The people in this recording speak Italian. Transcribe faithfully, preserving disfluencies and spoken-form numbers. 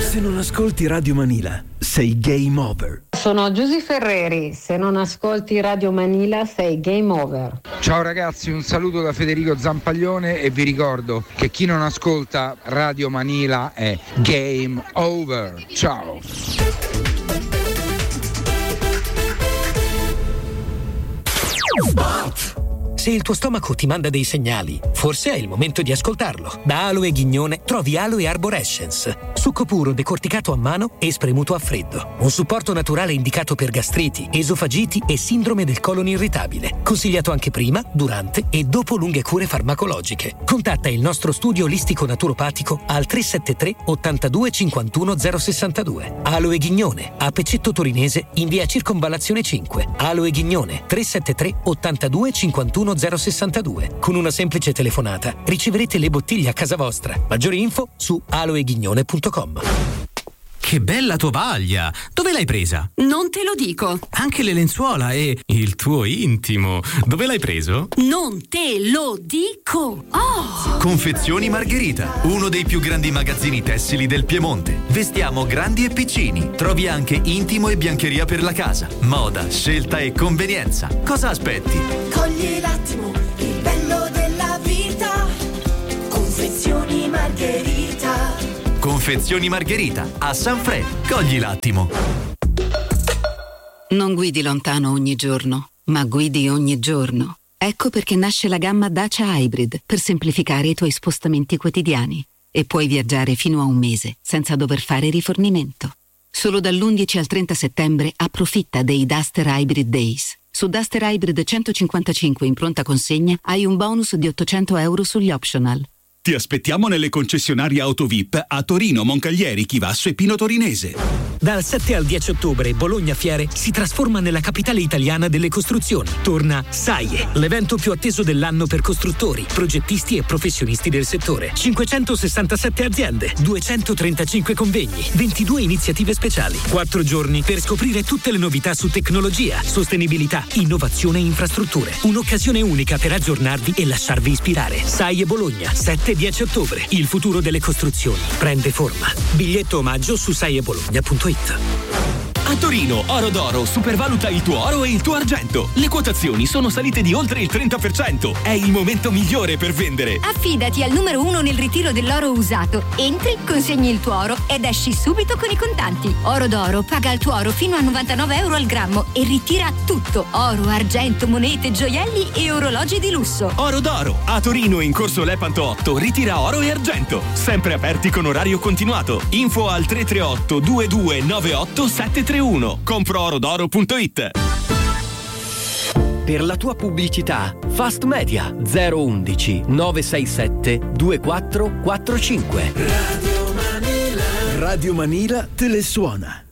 Se non ascolti Radio Manila, sei game over. Sono Giusy Ferreri, se non ascolti Radio Manila sei game over. Ciao ragazzi, un saluto da Federico Zampaglione e vi ricordo che chi non ascolta Radio Manila è game over. Ciao. Se il tuo stomaco ti manda dei segnali, forse è il momento di ascoltarlo. Da Aloe Ghignone trovi Aloe Arborescence, succo puro decorticato a mano e spremuto a freddo. Un supporto naturale indicato per gastriti, esofagiti e sindrome del colon irritabile. Consigliato anche prima, durante e dopo lunghe cure farmacologiche. Contatta il nostro studio olistico naturopatico al tre sette tre ottantadue cinquantuno zero sessantadue. Aloe Ghignone, a Pecetto Torinese in via Circonvallazione cinque. Aloe Ghignone, tre sette tre ottantadue cinquantuno zero sessantadue. Con una semplice telefonata riceverete le bottiglie a casa vostra. Maggiori info su aloeghignone punto com. Che bella tovaglia! Dove l'hai presa? Non te lo dico. Anche le lenzuola e il tuo intimo. Dove l'hai preso? Non te lo dico. Oh! Confezioni Margherita, uno dei più grandi magazzini tessili del Piemonte. Vestiamo grandi e piccini. Trovi anche intimo e biancheria per la casa. Moda, scelta e convenienza. Cosa aspetti? Cogli l'attimo, il bello della vita. Confezioni Margherita. Confezioni Margherita, a Sanfrecce. Cogli l'attimo. Non guidi lontano ogni giorno, ma guidi ogni giorno. Ecco perché nasce la gamma Dacia Hybrid per semplificare i tuoi spostamenti quotidiani. E puoi viaggiare fino a un mese senza dover fare rifornimento. Solo dall'undici al trenta settembre approfitta dei Duster Hybrid Days. Su Duster Hybrid centocinquantacinque in pronta consegna hai un bonus di ottocento euro sugli optional. Ti aspettiamo nelle concessionarie Auto V I P a Torino, Moncaglieri, Chivasso e Pino Torinese. Dal sette al dieci ottobre Bologna Fiere si trasforma nella capitale italiana delle costruzioni. Torna SAIE, l'evento più atteso dell'anno per costruttori, progettisti e professionisti del settore. cinquecentosessantasette aziende, duecentotrentacinque convegni, ventidue iniziative speciali. Quattro giorni per scoprire tutte le novità su tecnologia, sostenibilità, innovazione e infrastrutture. Un'occasione unica per aggiornarvi e lasciarvi ispirare. SAIE Bologna, sette e dieci ottobre. Il futuro delle costruzioni prende forma. Biglietto omaggio su saiebologna punto it. A Torino, Oro d'Oro supervaluta il tuo oro e il tuo argento. Le quotazioni sono salite di oltre il trenta per cento. È il momento migliore per vendere. Affidati al numero uno nel ritiro dell'oro usato. Entri, consegni il tuo oro ed esci subito con i contanti. Oro d'Oro paga il tuo oro fino a novantanove euro al grammo e ritira tutto. Oro, argento, monete, gioielli e orologi di lusso. Oro d'Oro, a Torino in corso Lepanto otto, ritira oro e argento. Sempre aperti con orario continuato. Info al tre tre otto due due nove otto sette tre uno. compro oro d'oro punto it. Per la tua pubblicità, Fast Media zero undici nove sei sette due quattro quattro cinque. Radio Manila. Radio Manila te le suona.